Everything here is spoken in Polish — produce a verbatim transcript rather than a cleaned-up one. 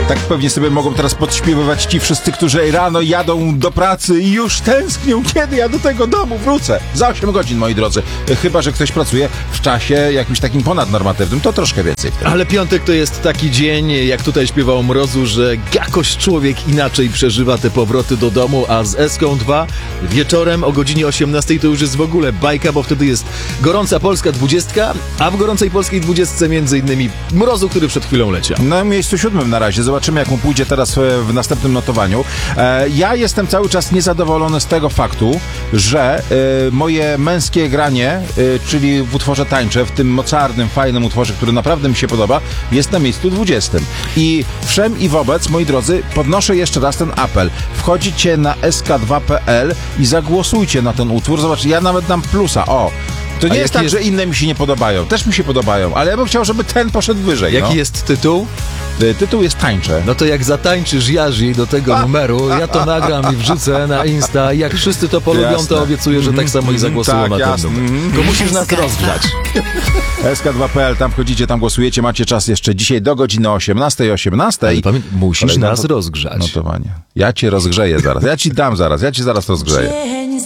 Tak pewnie sobie mogą teraz podśpiewywać ci wszyscy, którzy rano jadą do pracy i już tęsknią, kiedy ja do tego domu wrócę. Za osiem godzin, moi drodzy. Chyba że ktoś pracuje w czasie jakimś takim ponadnormatywnym, to troszkę więcej wtedy. Ale piątek to jest taki dzień, jak tutaj śpiewał Mrozu, że jakoś człowiek inaczej przeżywa te powroty do domu, a z Eską dwa wieczorem o godzinie osiemnastej to już jest w ogóle bajka, bo wtedy jest Gorąca Polska dwudziestka, a w Gorącej Polskiej dwudziestce między innymi Mrozu, który przed chwilą leciał. Na miejscu siódmym na razie. Zobaczymy, jak mu pójdzie teraz w następnym notowaniu. E, ja jestem cały czas niezadowolony z tego faktu, że e, moje męskie granie, e, czyli w utworze Tańczę, w tym mocarnym, fajnym utworze, który naprawdę mi się podoba, jest na miejscu dwudziestym. I wszem i wobec, moi drodzy, podnoszę jeszcze raz ten apel. Wchodzicie na S K dwa kropka P L i zagłosujcie na ten utwór. Zobaczcie, ja nawet dam plusa. O! To nie A jest tak, jest... że inne mi się nie podobają. Też mi się podobają, ale ja bym chciał, żeby ten poszedł wyżej. Jaki no. jest tytuł? Tytuł jest Tańczę. No to jak zatańczysz Jazi do tego numeru, ja to nagram i wrzucę na Insta. Jak wszyscy to polubią, Jasne. to obiecuję, że tak samo i zagłosują tak, na ten jasne. numer. Tylko musisz nas rozgrzać. S K dwa kropka P L, tam wchodzicie, tam głosujecie, macie czas jeszcze dzisiaj do godziny osiemnastej osiemnastej. Ale pamiętaj, musisz Kolejne nas not- rozgrzać. Notowanie. Ja cię rozgrzeję zaraz, ja ci dam zaraz, ja ci zaraz rozgrzeję.